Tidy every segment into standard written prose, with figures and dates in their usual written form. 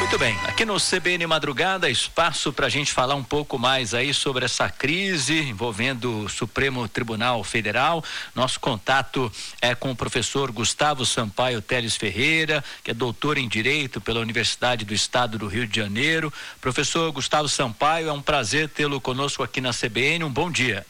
Muito bem, aqui no CBN Madrugada, espaço para a gente falar um pouco mais aí sobre essa crise envolvendo o Supremo Tribunal Federal. Nosso contato é com o professor Gustavo Sampaio Teles Ferreira, que é doutor em Direito pela Universidade do Estado do Rio de Janeiro. Professor Gustavo Sampaio, é um prazer tê-lo conosco aqui na CBN. Um bom dia.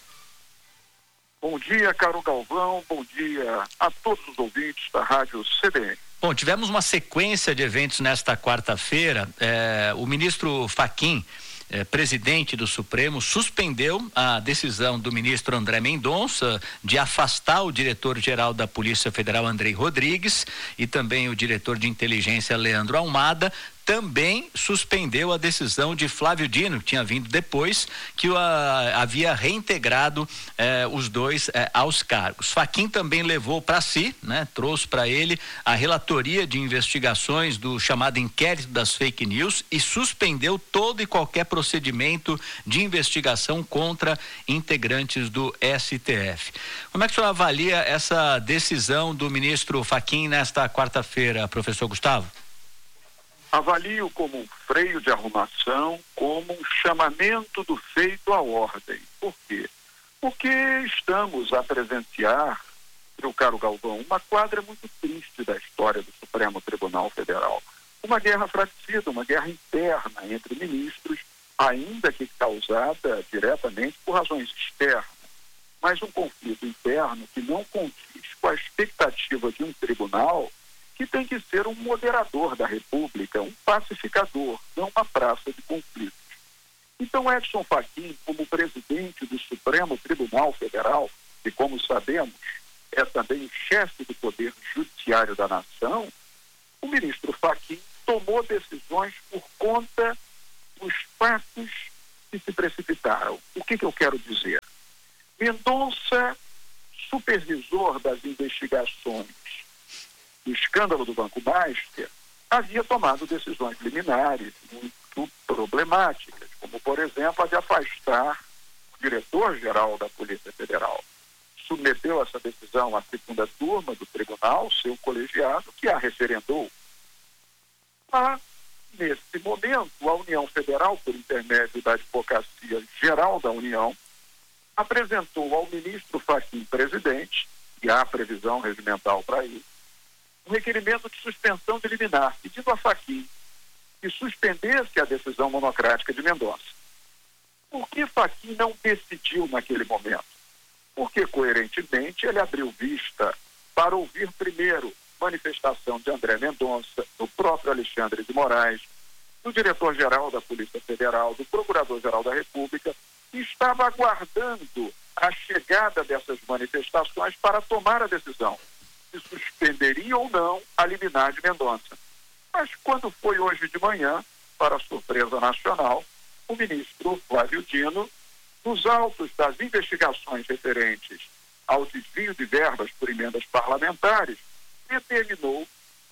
Bom dia, caro Galvão. Bom dia a todos os ouvintes da Rádio CBN. Bom, tivemos uma sequência de eventos nesta quarta-feira. O ministro Fachin, presidente do Supremo, suspendeu a decisão do ministro André Mendonça de afastar o diretor-geral da Polícia Federal, Andrei Rodrigues, e também o diretor de inteligência, Leandro Almada. Também suspendeu a decisão de Flávio Dino, que tinha vindo depois, que havia reintegrado os dois aos cargos. Fachin também levou para si, trouxe para ele a relatoria de investigações do chamado inquérito das fake news e suspendeu todo e qualquer procedimento de investigação contra integrantes do STF. Como é que o senhor avalia essa decisão do ministro Fachin nesta quarta-feira, professor Gustavo? Avalio como um freio de arrumação, como um chamamento do feito à ordem. Por quê? Porque estamos a presenciar, meu caro Galvão, uma quadra muito triste da história do Supremo Tribunal Federal. Uma guerra fratricida, uma guerra interna entre ministros, ainda que causada diretamente por razões externas, mas um conflito interno que não condiz com a expectativa de um tribunal que tem que ser um moderador da República, um pacificador, não uma praça de conflitos. Então, Edson Fachin, como presidente do Supremo Tribunal Federal, e como sabemos, é também o chefe do Poder Judiciário da Nação, o ministro Fachin tomou decisões por conta dos fatos que se precipitaram. O que eu quero dizer? Mendonça, supervisor das investigações do escândalo do Banco Master, havia tomado decisões liminares muito problemáticas, como, por exemplo, a de afastar o diretor-geral da Polícia Federal. Submeteu essa decisão à segunda turma do tribunal, seu colegiado, que a referendou. Mas, nesse momento, a União Federal, por intermédio da Advocacia Geral da União, apresentou ao ministro Fachin, presidente, e há previsão regimental para isso, um requerimento de suspensão de liminar, pedindo a Fachin que suspendesse a decisão monocrática de Mendonça. Por que Fachin não decidiu naquele momento? Porque, coerentemente, ele abriu vista para ouvir primeiro manifestação de André Mendonça, do próprio Alexandre de Moraes, do diretor-geral da Polícia Federal, do Procurador-Geral da República, e estava aguardando a chegada dessas manifestações para tomar a decisão se suspenderia ou não a liminar de Mendonça. Mas quando foi hoje de manhã, para a surpresa nacional, o ministro Flávio Dino, nos autos das investigações referentes ao desvio de verbas por emendas parlamentares, determinou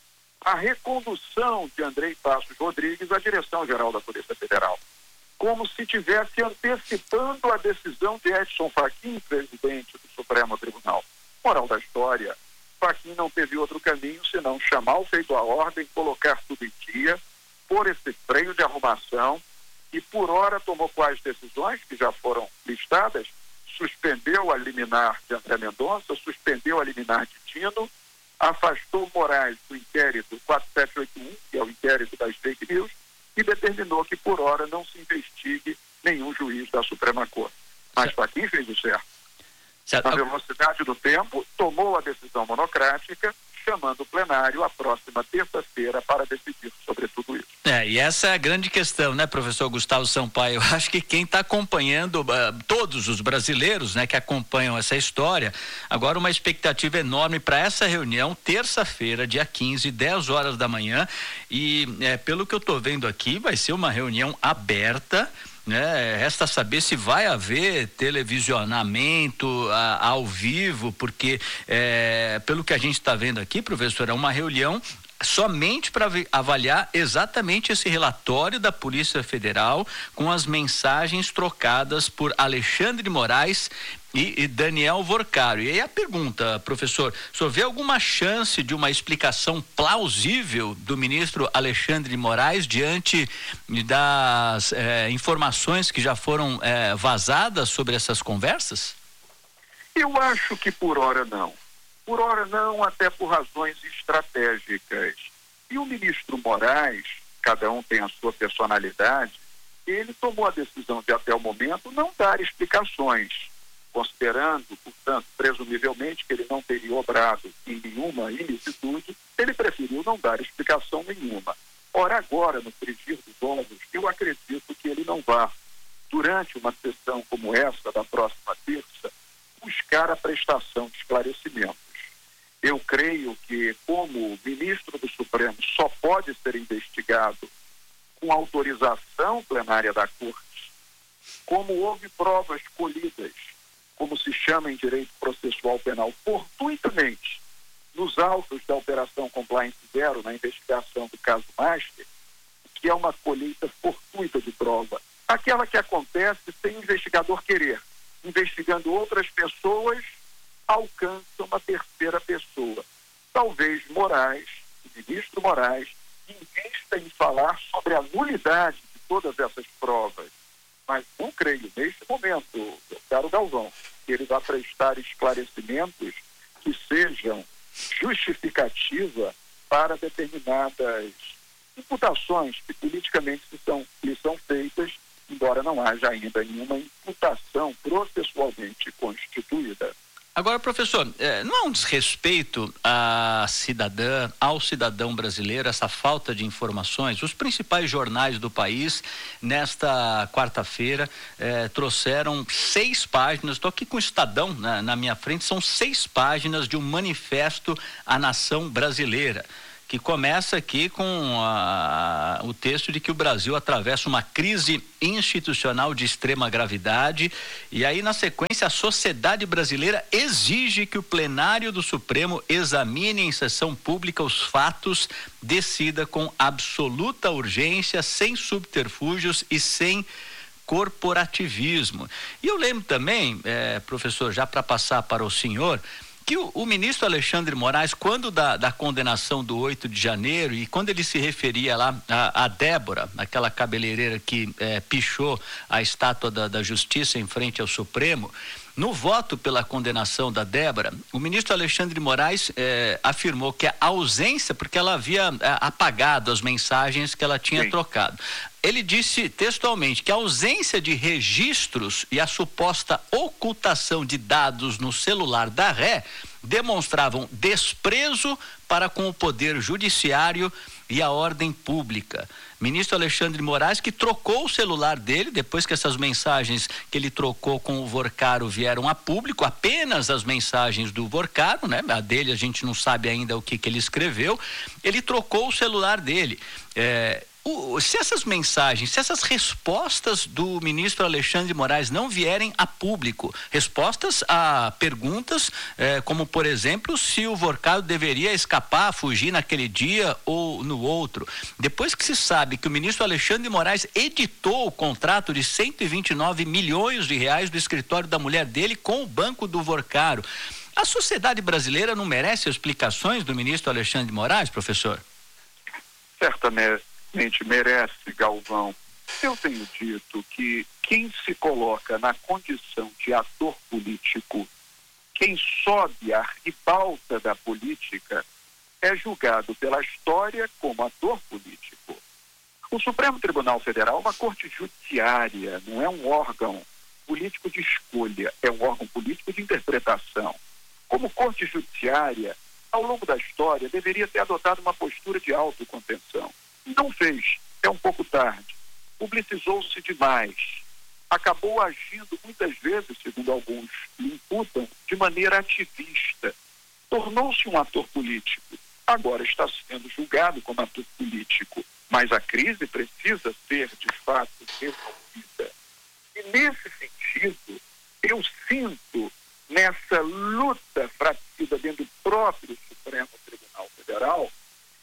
a recondução de Andrei Passos Rodrigues à Direção-Geral da Polícia Federal, como se estivesse antecipando a decisão de Edson Fachin, presidente do Supremo Tribunal. Moral da história: Fachin não teve outro caminho senão chamar o feito à ordem, colocar tudo em dia, pôr esse freio de arrumação e, por hora, tomou quais decisões que já foram listadas: suspendeu a liminar de André Mendonça, suspendeu a liminar de Dino, afastou Moraes do inquérito 4781, que é o inquérito das fake news, e determinou que, por hora, não se investigue nenhum juiz da Suprema Corte. Mas Fachin fez o certo. Na velocidade do tempo, tomou a decisão monocrática, chamando o plenário à próxima terça-feira para decidir sobre tudo isso. E essa é a grande questão, professor Gustavo Sampaio? Eu acho que quem está acompanhando, todos os brasileiros, que acompanham essa história, agora uma expectativa enorme para essa reunião, terça-feira, dia 15, 10 horas da manhã, e pelo que eu estou vendo aqui, vai ser uma reunião aberta. Resta saber se vai haver televisionamento ao vivo, porque pelo que a gente está vendo aqui, professor, é uma reunião somente para avaliar exatamente esse relatório da Polícia Federal com as mensagens trocadas por Alexandre de Moraes e Daniel Vorcaro. E aí a pergunta, professor, o senhor vê alguma chance de uma explicação plausível do ministro Alexandre de Moraes diante das informações que já foram vazadas sobre essas conversas? Eu acho que por hora não. Por hora não, até por razões estratégicas. E o ministro Moraes, cada um tem a sua personalidade, ele tomou a decisão de, até o momento, não dar explicações, considerando, portanto, presumivelmente que ele não teria obrado em nenhuma ilicitude, ele preferiu não dar explicação nenhuma. Ora, agora, no frigir dos ovos, eu acredito que ele não vá, durante uma sessão como essa, da próxima terça, buscar a prestação de esclarecimentos. Eu creio que, como ministro do Supremo só pode ser investigado com autorização plenária da Corte, como houve provas colhidas, como se chama em direito processual penal, fortuitamente, nos autos da Operação Compliance Zero, na investigação do caso Master, que é uma colheita fortuita de prova, aquela que acontece sem o investigador querer, investigando outras pessoas, alcança uma terceira pessoa. Talvez Moraes, o ministro Moraes, invista em falar sobre a nulidade de todas essas provas. Mas não creio, neste momento, caro Galvão, que ele vai prestar esclarecimentos que sejam justificativa para determinadas imputações que politicamente lhe são feitas, embora não haja ainda nenhuma imputação processualmente constituída. Agora, professor, não há um desrespeito à cidadã, ao cidadão brasileiro, essa falta de informações? Os principais jornais do país, nesta quarta-feira, trouxeram 6 páginas, estou aqui com o Estadão na minha frente, são 6 páginas de um manifesto à nação brasileira, que começa aqui com o texto de que o Brasil atravessa uma crise institucional de extrema gravidade, e aí na sequência a sociedade brasileira exige que o plenário do Supremo examine em sessão pública os fatos, decida com absoluta urgência, sem subterfúgios e sem corporativismo. E eu lembro também, professor, já para passar para o senhor, que o ministro Alexandre de Moraes, quando da condenação do 8 de janeiro, e quando ele se referia lá a Débora, aquela cabeleireira que pichou a estátua da Justiça em frente ao Supremo, no voto pela condenação da Débora, o ministro Alexandre de Moraes afirmou que a ausência, porque ela havia apagado as mensagens que ela tinha trocado. Ele disse textualmente que a ausência de registros e a suposta ocultação de dados no celular da ré demonstravam desprezo para com o poder judiciário e a ordem pública. Ministro Alexandre de Moraes, que trocou o celular dele, depois que essas mensagens que ele trocou com o Vorcaro vieram a público, apenas as mensagens do Vorcaro, né? A dele a gente não sabe ainda o que ele escreveu, ele trocou o celular dele. Se essas mensagens, se essas respostas do ministro Alexandre de Moraes não vierem a público, respostas a perguntas como, por exemplo, se o Vorcaro deveria escapar, fugir naquele dia ou no outro, depois que se sabe que o ministro Alexandre de Moraes editou o contrato de 129 milhões de reais do escritório da mulher dele com o banco do Vorcaro, a sociedade brasileira não merece explicações do ministro Alexandre de Moraes, professor? Certamente merece, Galvão. Eu tenho dito que quem se coloca na condição de ator político, quem sobe à ribalta da política, é julgado pela história como ator político. O Supremo Tribunal Federal é uma corte judiciária, não é um órgão político de escolha, é um órgão político de interpretação. Como corte judiciária, ao longo da história, deveria ter adotado uma postura de autocontenção. Não fez, é um pouco tarde. Publicizou-se demais. Acabou agindo muitas vezes, segundo alguns lhe imputam, de maneira ativista. Tornou-se um ator político. Agora está sendo julgado como ator político. Mas a crise precisa ser, de fato, resolvida. E nesse sentido, eu sinto nessa luta fratricida dentro do próprio Supremo Tribunal Federal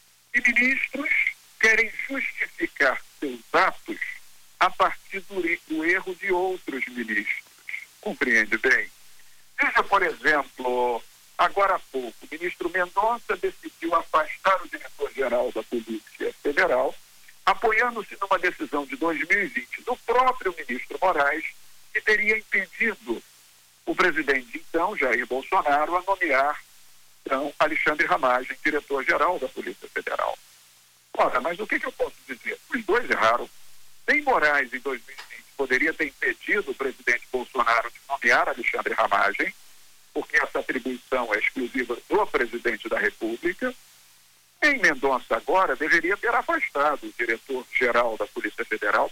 ministros querem justificar seus atos a partir do erro de outros ministros. Compreende bem? Veja, por exemplo, agora há pouco, o ministro Mendonça decidiu afastar o diretor-geral da Polícia Federal, apoiando-se numa decisão de 2020 do próprio ministro Moraes, que teria impedido o presidente, então, Jair Bolsonaro, a nomear, então, Alexandre Ramagem, diretor-geral da Polícia Federal. Ora, mas o que eu posso dizer? Os dois erraram. Nem Moraes, em 2020, poderia ter impedido o presidente Bolsonaro de nomear Alexandre Ramagem, porque essa atribuição é exclusiva do presidente da República. Nem Mendonça agora deveria ter afastado o diretor-geral da Polícia Federal,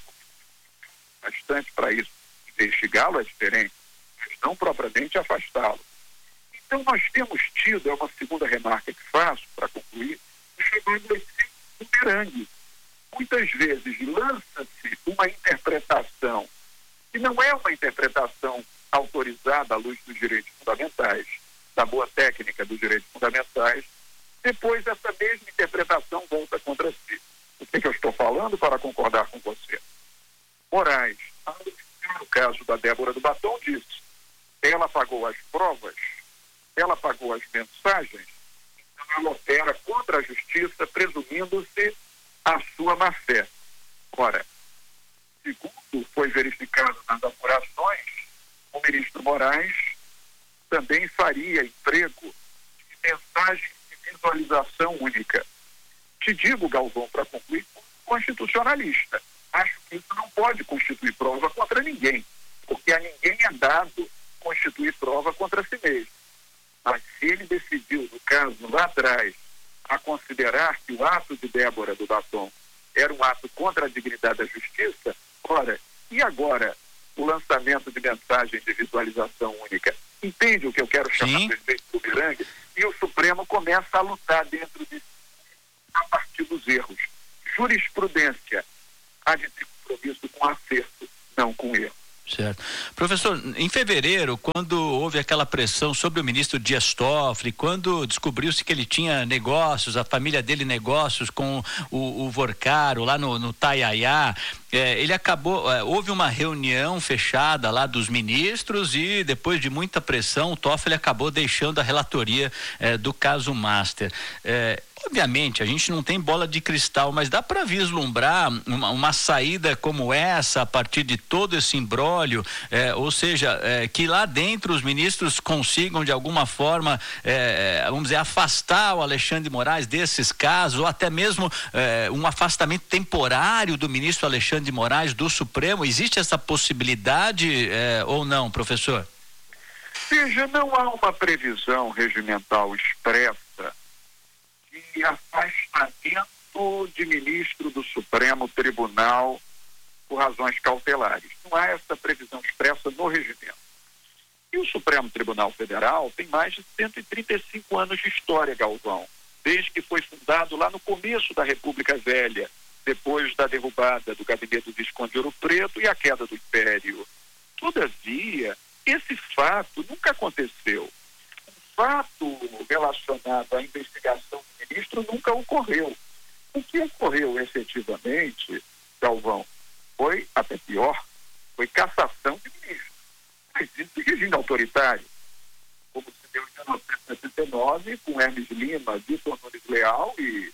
bastante para isso. Investigá-lo é diferente, mas não propriamente afastá-lo. Então nós temos tido, é uma segunda remarca que faço para concluir, o chamado efeito bumerangue. Muitas vezes lança-se uma interpretação que não é uma interpretação autorizada à luz dos direitos fundamentais, da boa técnica dos direitos fundamentais, depois essa mesma interpretação volta contra si. O que eu estou falando para concordar com você? Moraes, no caso da Débora do Batom, disse: ela pagou as provas, ela pagou as mensagens, então ela opera contra a justiça, presumindo-se a sua má-fé. Ora, segundo foi verificado nas apurações, o ministro Moraes também faria emprego de mensagem de visualização única. Te digo, Galvão, para concluir, constitucionalista. Acho que isso não pode constituir prova contra ninguém, porque a ninguém é dado constituir prova contra si mesmo. Mas se ele decidiu, no caso lá atrás, a considerar que o ato de Débora do Batom era um ato contra a dignidade da justiça, ora, e agora o lançamento de mensagem de visualização única? Entende o que eu quero chamar de efeito bumerangue? E o Supremo começa a lutar dentro de a partir dos erros. Jurisprudência há de ter compromisso com acerto, não com erro. Certo. Professor, em fevereiro, quando houve aquela pressão sobre o ministro Dias Toffoli, quando descobriu-se que ele tinha negócios, a família dele negócios com o Vorcaro lá no Taiaiá, ele acabou, houve uma reunião fechada lá dos ministros e depois de muita pressão o Toffoli acabou deixando a relatoria do caso Master. Obviamente, a gente não tem bola de cristal, mas dá para vislumbrar uma saída como essa a partir de todo esse imbróglio, ou seja, que lá dentro os ministros consigam de alguma forma, vamos dizer, afastar o Alexandre de Moraes desses casos, ou até mesmo um afastamento temporário do ministro Alexandre de Moraes do Supremo. Existe essa possibilidade ou não, professor? Veja, não há uma previsão regimental expressa de afastamento de ministro do Supremo Tribunal por razões cautelares. Não há essa previsão expressa no regimento. E o Supremo Tribunal Federal tem mais de 135 anos de história, Galvão, desde que foi fundado lá no começo da República Velha, depois da derrubada do gabinete do Visconde de Ouro Preto e a queda do Império. Todavia, esse fato nunca aconteceu. Um fato relacionado à investigação do ministro nunca ocorreu. O que ocorreu efetivamente, Galvão, foi, até pior, foi cassação de ministro. Mas isso é regime autoritário, como se deu em 1979 com Hermes Lima, Vitor Nunes Leal e,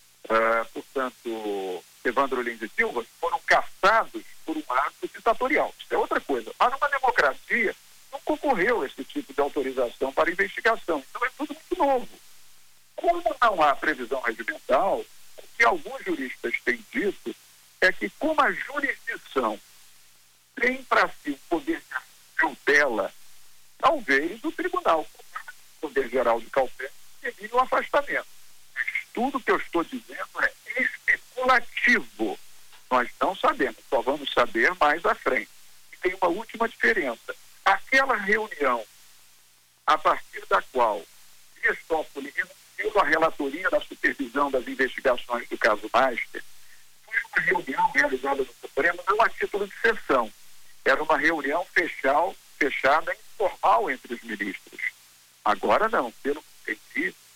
portanto, Evandro Lins e Silva, foram cassados por um ato ditatorial. Isso é outra coisa. Mas numa democracia nunca ocorreu esse tipo de autorização para investigação. Então é tudo muito novo. Como não há previsão regimental, o que alguns juristas têm dito é que, como a jurisdição tem para si o poder de cautela, talvez o tribunal, o poder geral de cautela, termine o afastamento. Mas tudo que eu estou dizendo é especulativo. Nós não sabemos, só vamos saber mais à frente. E tem uma última diferença. Aquela reunião, a partir da qual Dias Toffoli renunciou à relatoria da supervisão das investigações do caso Master, foi uma reunião realizada no Supremo não a título de sessão. Era uma reunião fechada informal entre os ministros. Agora não, pelo que entendi,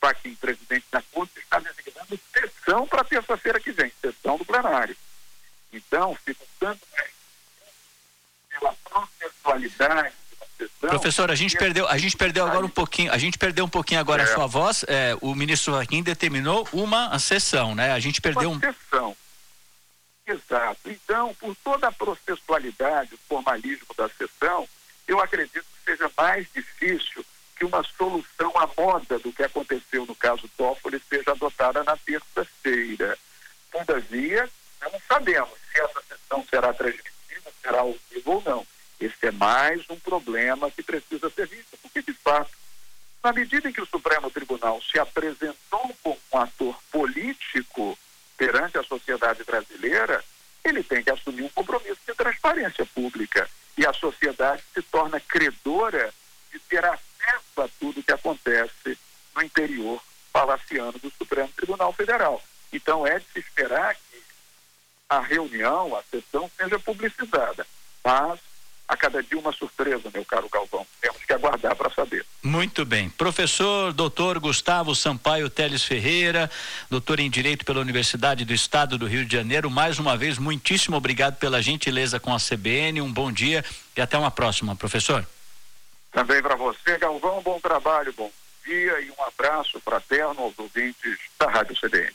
Fachin, presidente da Corte, está designando sessão para terça-feira que vem, sessão do plenário. Então, fica um tanto mais pela processualidade da sessão. Professor, a gente perdeu agora um pouquinho, agora a sua voz. O ministro Fachin determinou uma sessão, né? A gente perdeu uma sessão. Exato. Então, por toda a processualidade, o formalismo da sessão, eu acredito que seja mais difícil que uma solução à moda do que aconteceu no caso Toffoli seja adotada na terça-feira. Todavia, não sabemos se essa sessão será transmitida, será ao vivo ou não. Esse é mais um problema que precisa ser visto, porque, de fato, na medida em que o Supremo Tribunal se apresentou como um ator político perante a sociedade brasileira, ele tem que assumir um compromisso de transparência pública. E a sociedade se torna credora de ter acesso a tudo que acontece no interior palaciano do Supremo Tribunal Federal. Então, é de se esperar que a reunião, a sessão, seja publicizada. Mas, a cada dia uma surpresa, meu caro Galvão. Temos que aguardar para saber. Muito bem. Professor doutor Gustavo Sampaio Teles Ferreira, doutor em Direito pela Universidade do Estado do Rio de Janeiro, mais uma vez, muitíssimo obrigado pela gentileza com a CBN, um bom dia e até uma próxima, professor. Também para você, Galvão, bom trabalho, bom dia e um abraço fraterno aos ouvintes da Rádio CBN.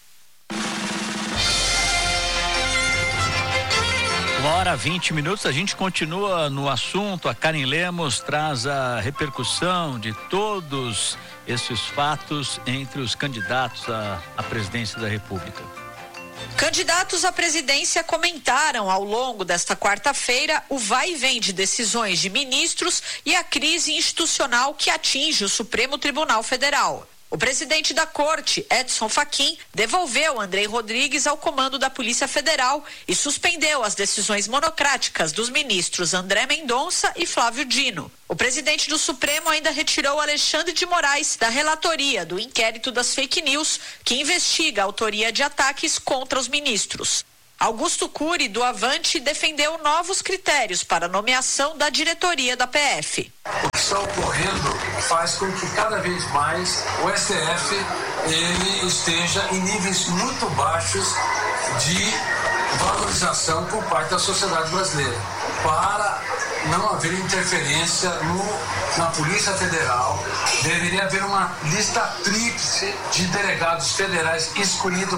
1h20, a gente continua no assunto. A Karen Lemos traz a repercussão de todos esses fatos entre os candidatos à presidência da República. Candidatos à presidência comentaram ao longo desta quarta-feira o vai e vem de decisões de ministros e a crise institucional que atinge o Supremo Tribunal Federal. O presidente da Corte, Edson Fachin, devolveu Andrei Rodrigues ao comando da Polícia Federal e suspendeu as decisões monocráticas dos ministros André Mendonça e Flávio Dino. O presidente do Supremo ainda retirou Alexandre de Moraes da relatoria do inquérito das fake news, que investiga a autoria de ataques contra os ministros. Augusto Cury, do Avante, defendeu novos critérios para a nomeação da diretoria da PF. O que está ocorrendo faz com que cada vez mais o STF ele esteja em níveis muito baixos de valorização por parte da sociedade brasileira, para não haver interferência na Polícia Federal. Deveria haver uma lista tríplice de delegados federais escolhidos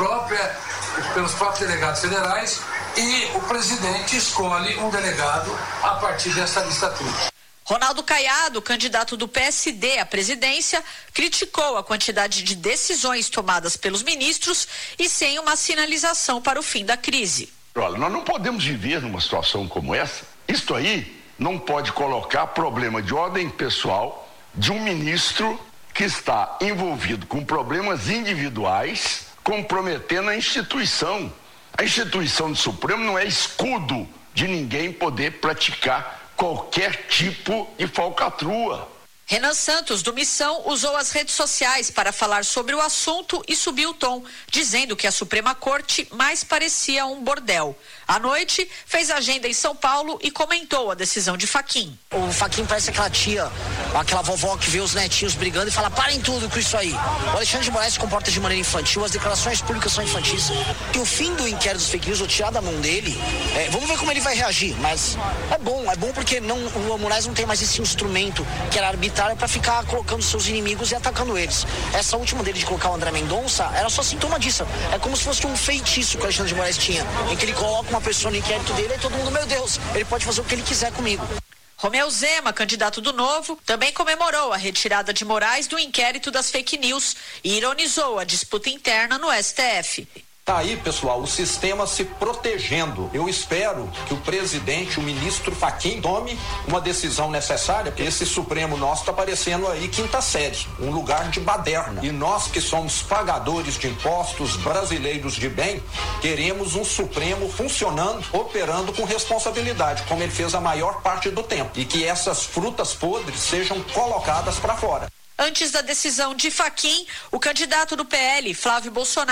pelos próprios delegados federais, e o presidente escolhe um delegado a partir dessa lista tríplice. Ronaldo Caiado, candidato do PSD à presidência, criticou a quantidade de decisões tomadas pelos ministros e sem uma sinalização para o fim da crise. Olha, nós não podemos viver numa situação como essa. Isto aí não pode colocar problema de ordem pessoal de um ministro que está envolvido com problemas individuais, comprometendo a instituição. A instituição do Supremo não é escudo de ninguém poder praticar qualquer tipo de falcatrua. Renan Santos, do Missão, usou as redes sociais para falar sobre o assunto e subiu o tom, dizendo que a Suprema Corte mais parecia um bordel. À noite, fez agenda em São Paulo e comentou a decisão de Fachin. O Fachin parece aquela tia, aquela vovó que vê os netinhos brigando e fala: parem tudo com isso aí. O Alexandre de Moraes se comporta de maneira infantil, as declarações públicas são infantis. E o fim do inquérito dos fake news, eu tirar da mão dele, vamos ver como ele vai reagir, mas é bom porque o Moraes não tem mais esse instrumento que era arbitrário para ficar colocando seus inimigos e atacando eles. Essa última dele de colocar o André Mendonça era só sintoma disso. É como se fosse um feitiço que o Alexandre de Moraes tinha, em que ele coloca uma pessoa no inquérito dele e todo mundo, meu Deus, ele pode fazer o que ele quiser comigo. Romeu Zema, candidato do Novo, também comemorou a retirada de Moraes do inquérito das fake news e ironizou a disputa interna no STF. Tá aí, pessoal, o sistema se protegendo. Eu espero que o presidente, o ministro Fachin, tome uma decisão necessária, porque esse Supremo nosso está parecendo aí quinta série, um lugar de baderna. E nós que somos pagadores de impostos, brasileiros de bem, queremos um Supremo funcionando, operando com responsabilidade, como ele fez a maior parte do tempo. E que essas frutas podres sejam colocadas para fora. Antes da decisão de Fachin, o candidato do PL, Flávio Bolsonaro,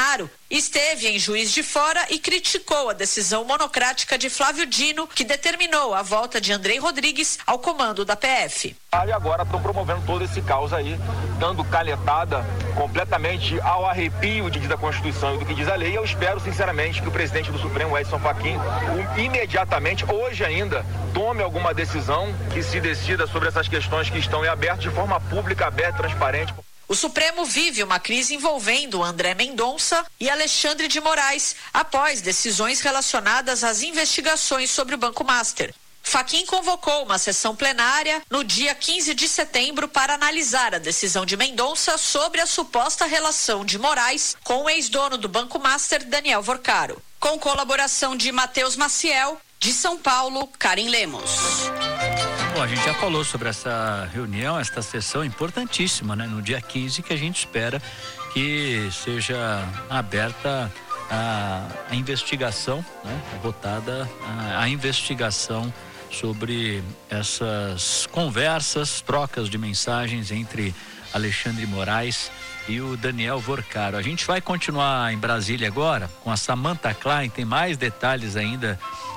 esteve em Juiz de Fora e criticou a decisão monocrática de Flávio Dino, que determinou a volta de Andrei Rodrigues ao comando da PF. E agora estão promovendo todo esse caos aí, dando canetada completamente ao arrepio da Constituição e do que diz a lei. Eu espero, sinceramente, que o presidente do Supremo, Edson Fachin, imediatamente, hoje ainda, tome alguma decisão que se decida sobre essas questões que estão em aberto de forma pública, aberta e transparente. O Supremo vive uma crise envolvendo André Mendonça e Alexandre de Moraes, após decisões relacionadas às investigações sobre o Banco Master. Fachin convocou uma sessão plenária no dia 15 de setembro para analisar a decisão de Mendonça sobre a suposta relação de Moraes com o ex-dono do Banco Master, Daniel Vorcaro. Com colaboração de Matheus Maciel, de São Paulo, Karen Lemos. Bom, a gente já falou sobre essa reunião, esta sessão importantíssima, né? No dia 15, que a gente espera que seja aberta a investigação, né? Votada a investigação sobre essas conversas, trocas de mensagens entre Alexandre Moraes e o Daniel Vorcaro. A gente vai continuar em Brasília agora com a Samantha Klein, tem mais detalhes ainda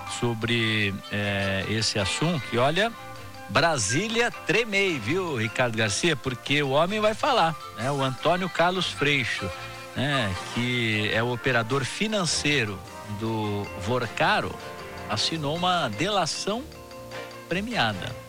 sobre esse assunto. E olha, Brasília tremei, viu, Ricardo Garcia? Porque o homem vai falar, né? O Antônio Carlos Freixo, né? Que é o operador financeiro do Vorcaro, assinou uma delação premiada.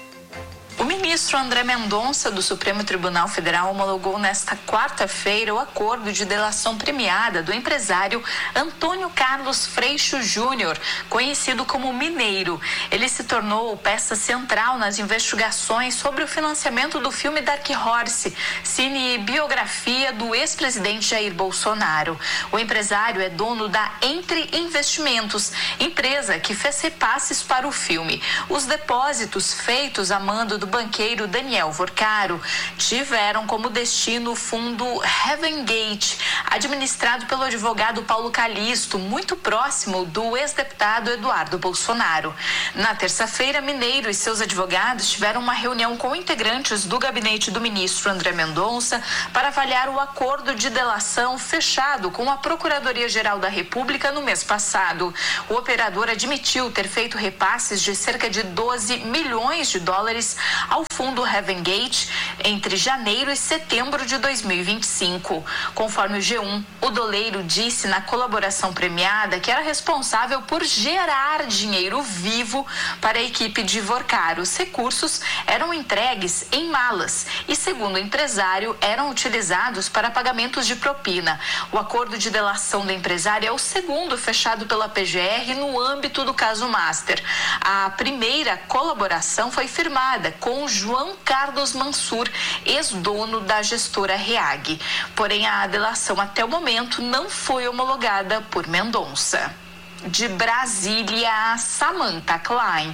O ministro André Mendonça, do Supremo Tribunal Federal, homologou nesta quarta-feira o acordo de delação premiada do empresário Antônio Carlos Freixo Júnior, conhecido como Mineiro. Ele se tornou peça central nas investigações sobre o financiamento do filme Dark Horse, cinebiografia do ex-presidente Jair Bolsonaro. O empresário é dono da Entre Investimentos, empresa que fez repasses para o filme. Os depósitos feitos a mando do banqueiro Daniel Vorcaro tiveram como destino o fundo Heaven Gate, administrado pelo advogado Paulo Calixto, muito próximo do ex-deputado Eduardo Bolsonaro. Na terça-feira, Mineiro e seus advogados tiveram uma reunião com integrantes do gabinete do ministro André Mendonça para avaliar o acordo de delação fechado com a Procuradoria-Geral da República no mês passado. O operador admitiu ter feito repasses de cerca de 12 milhões de dólares ao fundo Heaven Gate entre janeiro e setembro de 2025. Conforme o G1, o doleiro disse na colaboração premiada que era responsável por gerar dinheiro vivo para a equipe de Vorcaro. Os recursos eram entregues em malas e, segundo o empresário, eram utilizados para pagamentos de propina. O acordo de delação do empresário é o segundo fechado pela PGR no âmbito do caso Master. A primeira colaboração foi firmada com João Carlos Mansur, ex-dono da gestora REAG. Porém, a delação até o momento não foi homologada por Mendonça. De Brasília, Samantha Klein.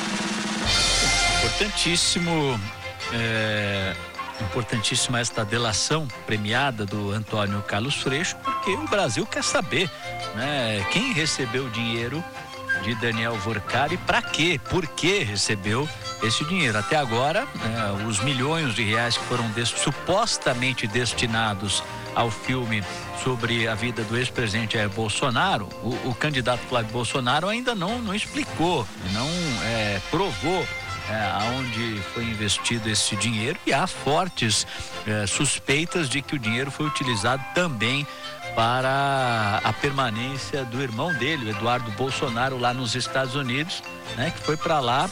Importantíssima esta delação premiada do Antônio Carlos Freixo, porque o Brasil quer saber, né, quem recebeu o dinheiro de Daniel Vorcaro e para quê, por que recebeu esse dinheiro. Até agora, os milhões de reais que foram supostamente destinados ao filme sobre a vida do ex-presidente Jair Bolsonaro, o candidato Flávio Bolsonaro ainda não explicou, não provou aonde foi investido esse dinheiro, e há fortes suspeitas de que o dinheiro foi utilizado também para a permanência do irmão dele, o Eduardo Bolsonaro, lá nos Estados Unidos, né, que foi para lá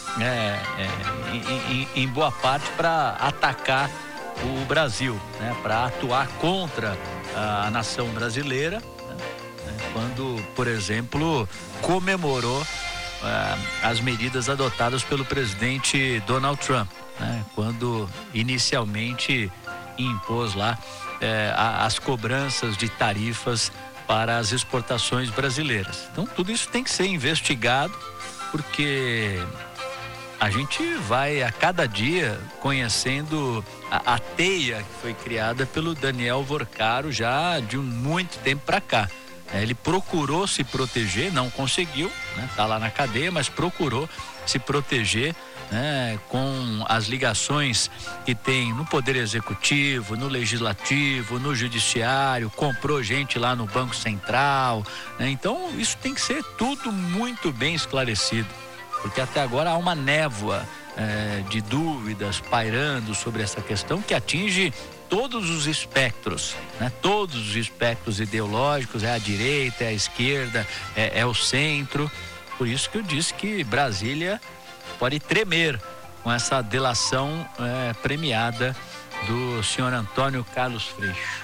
em boa parte para atacar o Brasil, né, para atuar contra a nação brasileira, né, quando, por exemplo, comemorou as medidas adotadas pelo presidente Donald Trump, né, quando inicialmente impôs lá as cobranças de tarifas para as exportações brasileiras. Então, tudo isso tem que ser investigado, porque a gente vai a cada dia conhecendo a teia que foi criada pelo Daniel Vorcaro já de muito tempo para cá. Ele procurou se proteger, não conseguiu, né? Tá lá na cadeia, mas procurou se proteger né, com as ligações que tem no Poder Executivo, no Legislativo, no Judiciário, comprou gente lá no Banco Central, né? Então isso tem que ser tudo muito bem esclarecido, porque até agora há uma névoa de dúvidas pairando sobre essa questão que atinge todos os espectros, né? Todos os espectros ideológicos, é a direita, é a esquerda, é o centro. Por isso que eu disse que Brasília pode tremer com essa delação premiada do senhor Antônio Carlos Freixo.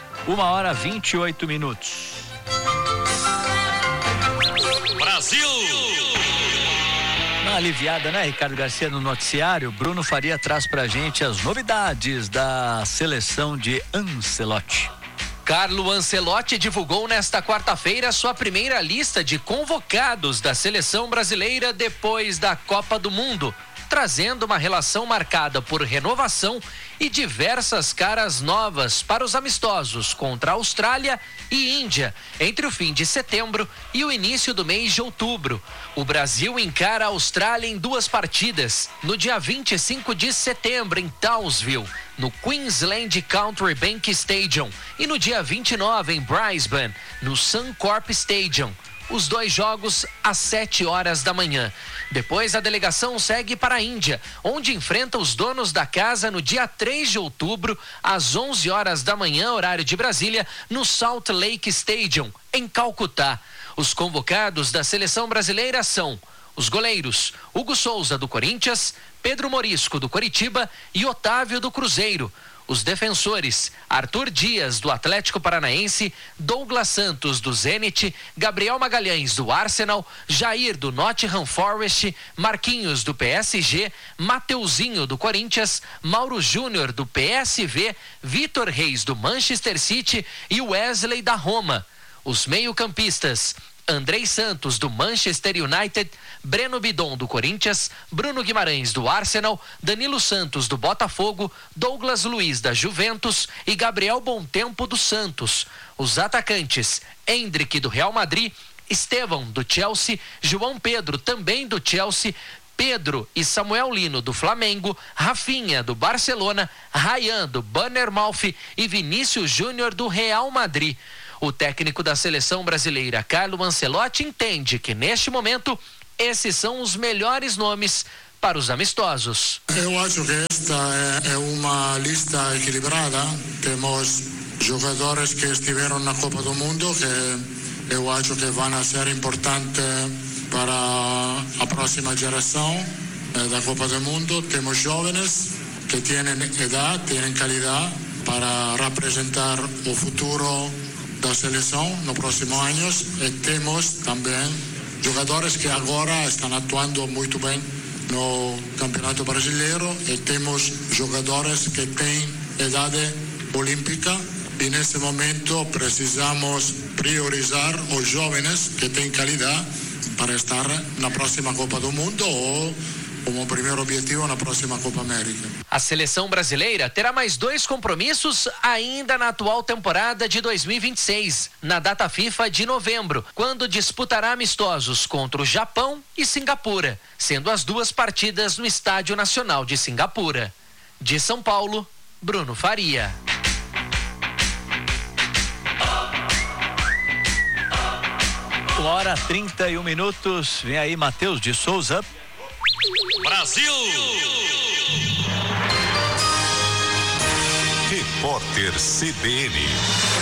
1h28. Brasil! Uma aliviada, né, Ricardo Garcia, no noticiário. Bruno Faria traz pra gente as novidades da seleção de Ancelotti. Carlo Ancelotti divulgou nesta quarta-feira sua primeira lista de convocados da seleção brasileira depois da Copa do Mundo, trazendo uma relação marcada por renovação e diversas caras novas para os amistosos contra a Austrália e Índia, entre o fim de setembro e o início do mês de outubro. O Brasil encara a Austrália em 2 partidas, no dia 25 de setembro em Townsville, no Queensland Country Bank Stadium, e no dia 29 em Brisbane, no Suncorp Stadium. Os 2 jogos às 7 horas da manhã. Depois a delegação segue para a Índia, onde enfrenta os donos da casa no dia 3 de outubro, às 11 horas da manhã, horário de Brasília, no Salt Lake Stadium, em Calcutá. Os convocados da seleção brasileira são os goleiros Hugo Souza, do Corinthians, Pedro Morisco, do Coritiba e Otávio, do Cruzeiro. Os defensores, Arthur Dias, do Atlético Paranaense, Douglas Santos, do Zenit, Gabriel Magalhães, do Arsenal, Jair, do Nottingham Forest, Marquinhos, do PSG, Mateuzinho, do Corinthians, Mauro Júnior, do PSV, Vitor Reis, do Manchester City e Wesley, da Roma. Os meio-campistas, Andrei Santos, do Manchester United, Breno Bidon, do Corinthians, Bruno Guimarães, do Arsenal, Danilo Santos, do Botafogo, Douglas Luiz, da Juventus e Gabriel Bontempo, do Santos. Os atacantes, Endrick, do Real Madrid, Estevão, do Chelsea, João Pedro, também do Chelsea, Pedro e Samuel Lino, do Flamengo, Rafinha, do Barcelona, Ryan, do Bournemouth e Vinícius Júnior, do Real Madrid. O técnico da seleção brasileira, Carlo Ancelotti, entende que neste momento esses são os melhores nomes para os amistosos. Eu acho que esta é uma lista equilibrada. Temos jogadores que estiveram na Copa do Mundo que eu acho que vão ser importantes para a próxima geração da Copa do Mundo. Temos jovens que têm idade, têm qualidade para representar o futuro da seleção nos próximos anos, e temos também jogadores que agora estão atuando muito bem no Campeonato Brasileiro, e temos jogadores que têm idade olímpica, e nesse momento precisamos priorizar os jovens que têm qualidade para estar na próxima Copa do Mundo ou como primeiro objetivo na próxima Copa América. A seleção brasileira terá mais 2 compromissos ainda na atual temporada de 2026, na data FIFA de novembro, quando disputará amistosos contra o Japão e Singapura, sendo as 2 partidas no Estádio Nacional de Singapura. De São Paulo, Bruno Faria. Uma hora 31 minutos. Vem aí Matheus de Souza. Brasil! Repórter CBN.